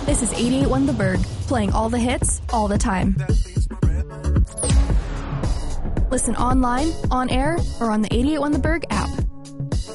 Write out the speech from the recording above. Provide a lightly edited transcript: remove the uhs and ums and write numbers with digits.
This is 88.1 The Berg, playing all the hits, all the time. Listen online, on air, or on the 88.1 The Berg app.